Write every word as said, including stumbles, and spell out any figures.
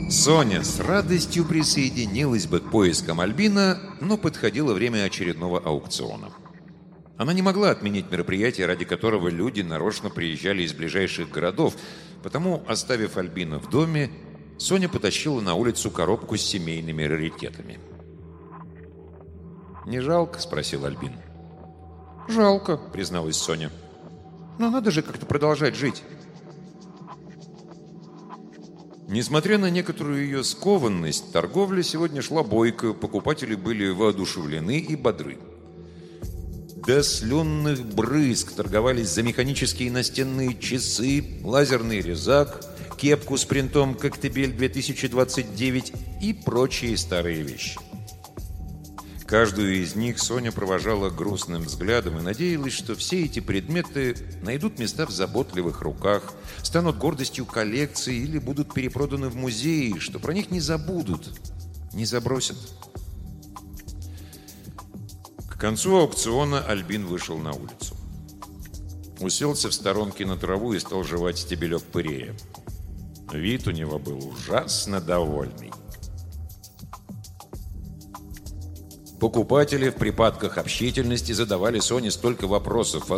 Соня с радостью присоединилась бы к поискам Альбина, но подходило время очередного аукциона. Она не могла отменить мероприятие, ради которого люди нарочно приезжали из ближайших городов, потому, оставив Альбина в доме, Соня потащила на улицу коробку с семейными раритетами. «Не жалко?» – спросил Альбин. «Жалко», – призналась Соня. «Но надо же как-то продолжать жить». Несмотря на некоторую ее скованность, торговля сегодня шла бойко, покупатели были воодушевлены и бодры. До слюнных брызг торговались за механические настенные часы, лазерный резак, кепку с принтом «Коктебель две тысячи двадцать девять» и прочие старые вещи. Каждую из них Соня провожала грустным взглядом и надеялась, что все эти предметы найдут места в заботливых руках, станут гордостью коллекции или будут перепроданы в музеи, что про них не забудут, не забросят. К концу аукциона Альбин вышел на улицу. Уселся в сторонке на траву и стал жевать стебелек пырея. Вид у него был ужасно довольный. Покупатели в припадках общительности задавали Соне столько вопросов